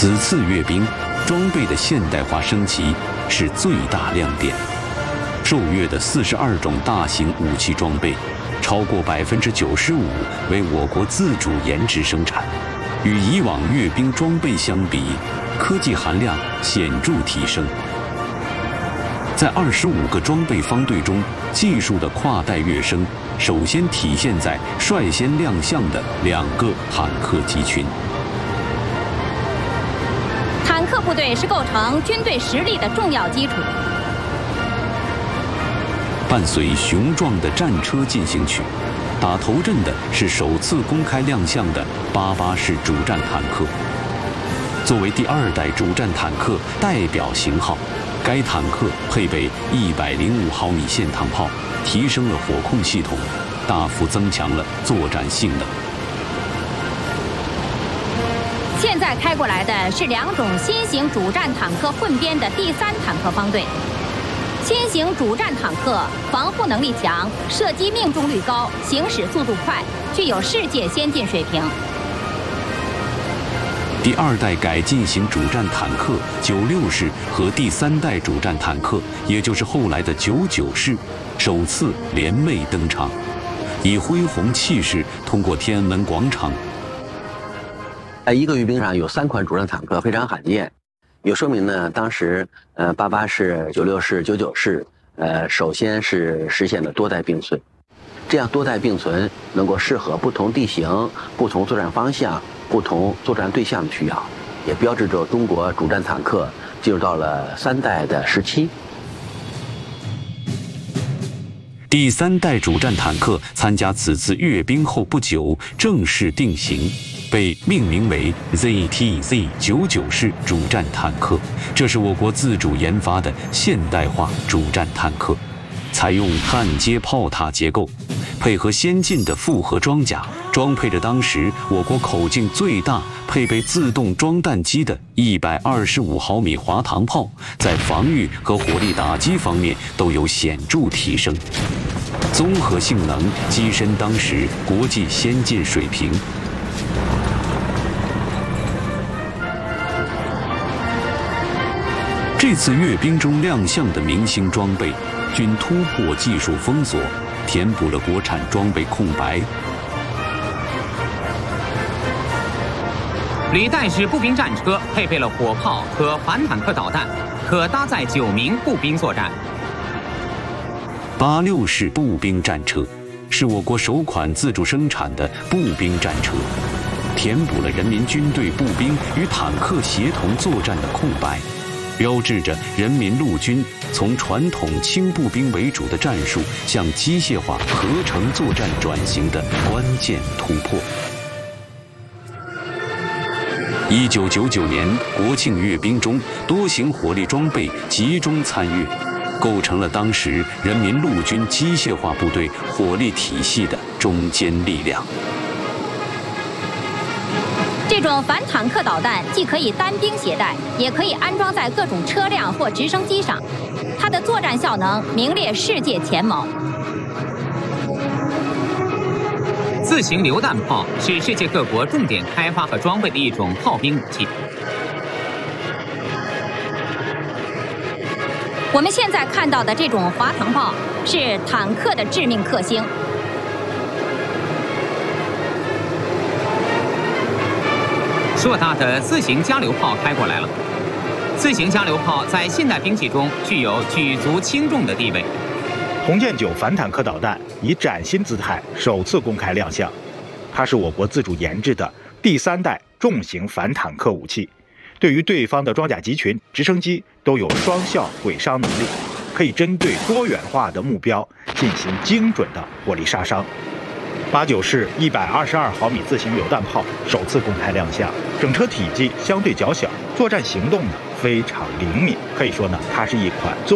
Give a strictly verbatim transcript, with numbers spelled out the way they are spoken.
此次阅兵装备的现代化升级是最大亮点。受阅的四十二种大型武器装备，超过百分之九十五为我国自主研制生产，与以往阅兵装备相比，科技含量显著提升。在二十五个装备方队中，技术的跨代跃升，首先体现在率先亮相的两个坦克集群。 坦克部队是构成军队实力的重要基础。 伴随雄壮的战车进行曲，打头阵的是首次公开亮相的八八式主战坦克。作为第二代主战坦克代表型号，该坦克配备一百零五毫米线膛炮，提升了火控系统，大幅增强了作战性能。 现在开过来的是两种新型主战坦克混编的第三坦克方队。新型主战坦克防护能力强，射击命中率高，行驶速度快，具有世界先进水平。 第二代改进型主战坦克九六式和第三代主战坦克，也就是后来的九九式，首次联袂登场，以恢宏气势通过天安门广场。 在一个阅兵上有三款主战坦克，非常罕见。有说明呢，当时呃八八式、九六式、九九式，呃首先是实现了多代并存，这样多代并存能够适合不同地形、不同作战方向、不同作战对象的需要，也标志着中国主战坦克进入到了三代的时期。 第三代主战坦克参加此次阅兵后不久，正式定型，被命名为 Z T Z 九九式主战坦克。这是我国自主研发的现代化主战坦克，采用焊接炮塔结构，配合先进的复合装甲，装配着当时我国口径最大、配备自动装弹机的一百二十五毫米滑膛炮，在防御和火力打击方面都有显著提升，综合性能跻身当时国际先进水平。这次阅兵中亮相的明星装备，均突破技术封锁，填补了国产装备空白。 履带式步兵战车配备了火炮和反坦克导弹，可搭载九名步兵作战。 八六式步兵战车是我国首款自主生产的步兵战车，填补了人民军队步兵与坦克协同作战的空白，标志着人民陆军从传统轻步兵为主的战术向机械化合成作战转型的关键突破。一九九九年国庆阅兵中，多型火力装备集中参阅，构成了当时人民陆军机械化部队火力体系的中坚力量。 这种反坦克导弹既可以单兵携带，也可以安装在各种车辆或直升机上，它的作战效能名列世界前茅。 自行榴弹炮是世界各国重点开发和装备的一种炮兵武器。 我们现在看到的这种滑膛炮是坦克的致命克星。 硕大的自行加榴炮开过来了。自行加榴炮在现代兵器中具有举足轻重的地位。 红箭九反坦克导弹以崭新姿态首次公开亮相，它是我国自主研制的第三代重型反坦克武器，对于对方的装甲集群、直升机都有双效毁伤能力，可以针对多元化的目标进行精准的火力杀伤。八九式一百二十二毫米自行榴弹炮首次公开亮相，整车体积相对较小，作战行动呢非常灵敏，可以说呢它是一款